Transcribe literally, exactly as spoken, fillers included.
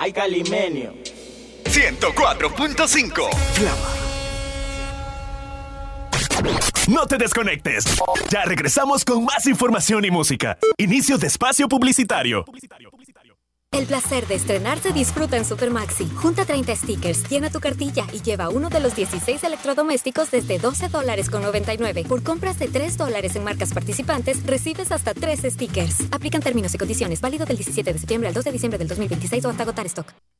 Hay Calimenio. ciento cuatro punto cinco. Flama. No te desconectes. Ya regresamos con más información y música. Inicio de espacio publicitario. El placer de estrenar se disfruta en Supermaxi. Junta treinta stickers, llena tu cartilla y lleva uno de los dieciséis electrodomésticos desde doce dólares con noventa y nueve. Por compras de tres dólares en marcas participantes, recibes hasta tres stickers. Aplican términos y condiciones. Válido del diecisiete de septiembre al dos de diciembre del dos mil veintiséis o hasta agotar stock.